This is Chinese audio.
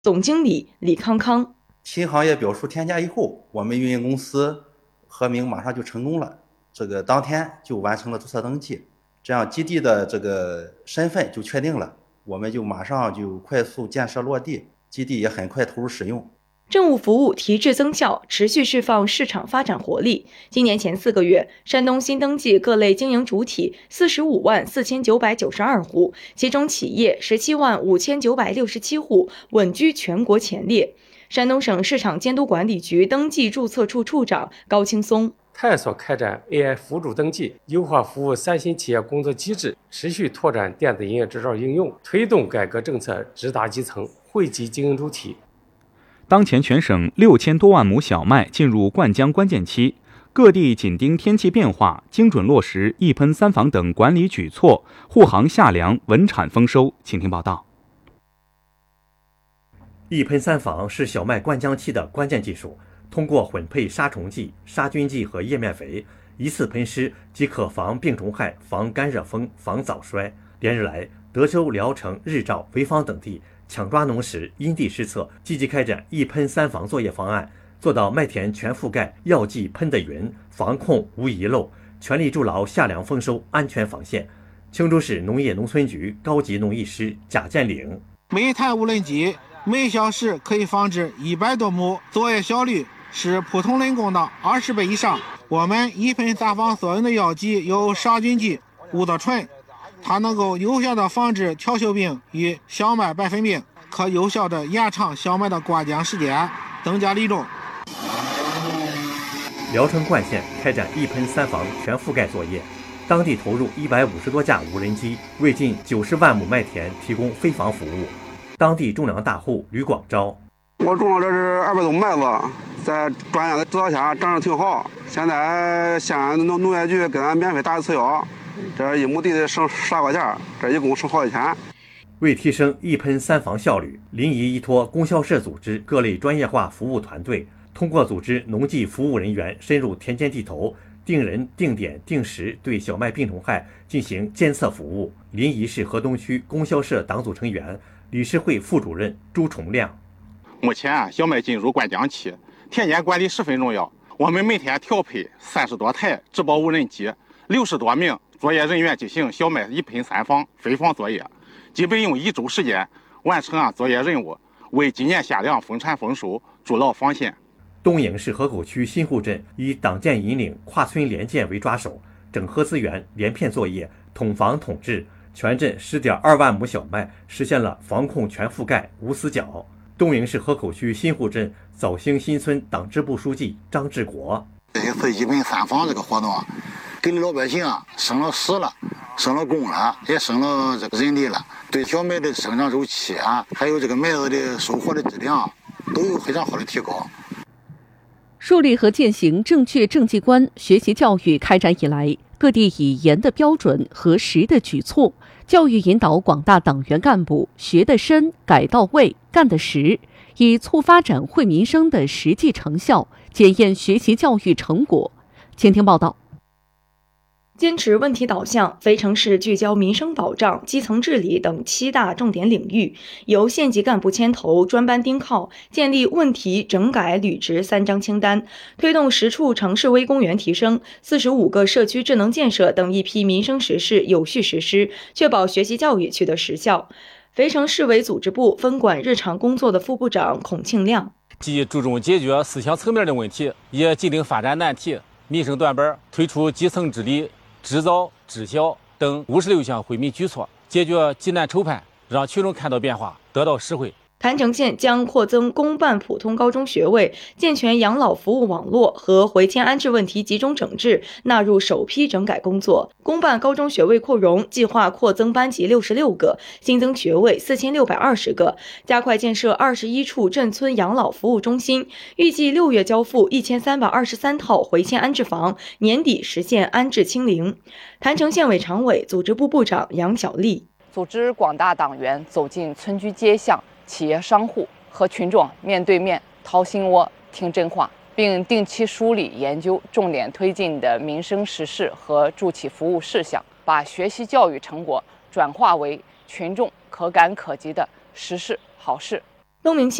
总经理李康康。 新行业表述添加以后，我们运营公司合名马上就成功了，当天就完成了注册登记，这样基地的身份就确定了，我们就马上就快速建设落地，基地也很快投入使用。 政务服务提质增效，持续释放市场发展活力。今年前4个月，山东新登记各类经营主体454992户，其中企业175967户，稳居全国前列。山东省市场监督管理局登记注册处处长高青松： 探索开展 AI 辅助登记，优化服务3新企业工作机制，持续拓展电子营业执照应用，推动改革政策直达基层，惠及经营主体。 当前全省6000多万亩小麦进入灌浆关键期，各地紧盯天气变化，精准落实一喷三防等管理举措，护航夏粮稳产丰收。请听报道。 一喷三防是小麦灌浆期的关键技术，通过混配杀虫剂、杀菌剂和叶面肥，一次喷施即可防病虫害、防干热风、防早衰。连日来，德州、聊城、日照、潍坊等地抢抓农时，因地施策，积极开展一喷三防作业方案，做到麦田全覆盖，药剂喷得匀，防控无遗漏，全力筑牢夏粮丰收安全防线。青州市农业农村局高级农艺师贾建岭： 每台无人机每小时可以防治100多亩，作业效率是普通人工的20倍以上。我们一喷三防所用的药剂有杀菌剂乌德醇，它能够有效的防治条锈病与小麦白粉病，可有效的延长小麦的灌浆时间，增加利润。 聊城灌县开展一喷三防全覆盖作业，当地投入150多架无人机，为近90万亩麦田提供飞防服务。当地种粮大户吕广昭： 我种了这是200多麦子，在专业的指导下长得挺好。现在县农业局给俺免费打一次药，这1亩地得省10块钱，这一共省好几千。 为提升一喷三防效率，临沂依托供销社组织各类专业化服务团队，通过组织农技服务人员深入田间地头，定人、定点、定时对小麦病虫害进行监测服务。临沂市河东区供销社党组成员、理事会副主任朱崇亮： 目前小麦进入灌浆期，田间管理十分重要。我们每天调配30多台植保无人机，60多名作业人员进行小麦一喷三防飞防作业，基本用1周时间完成作业任务，为今年夏粮丰产丰收筑牢防线。 东营市河口区新户镇以党建引领、跨村联建为抓手，整合资源、连片作业、统防统治，全镇10.2万亩小麦实现了防控全覆盖、无死角。东营市河口区新户镇枣兴新村党支部书记张志国： 这一次一喷三防这个活动，给老百姓省了时了，省了工了，也省了这个人力了，对小麦的生长周期还有这个麦子的收获的质量都有非常好的提高。 树立和践行正确政绩观学习教育开展以来，各地以严的标准和实的举措，教育引导广大党员干部学得深、改到位、干得实，以促发展惠民生的实际成效，检验学习教育成果。请听报道。 坚持问题导向，肥城市聚焦民生保障、基层治理等7大重点领域，由县级干部牵头，专班盯靠，建立问题整改履职3张清单，推动10处城市微公园提升、45个社区智能建设等一批民生实事有序实施，确保学习教育取得实效。肥城市委组织部分管日常工作的副部长孔庆亮： 既注重解决思想层面的问题，也紧盯发展难题、民生短板，推出基层治理、制造、治销等56项惠民举措，解决急难愁盼，让群众看到变化，得到实惠。 郯城县将扩增公办普通高中学位，健全养老服务网络和回迁安置问题集中整治纳入首批整改工作。公办高中学位扩容计划扩增班级66个，新增学位4620个，加快建设21处镇村养老服务中心，预计6月交付1323套回迁安置房，年底实现安置清零。郯城县委常委、组织部部长杨小丽： 组织广大党员走进村居街巷、企业商户，和群众面对面掏心窝、听真话，并定期梳理研究重点推进的民生实事和助企服务事项，把学习教育成果转化为群众可感可及的实事好事。 东明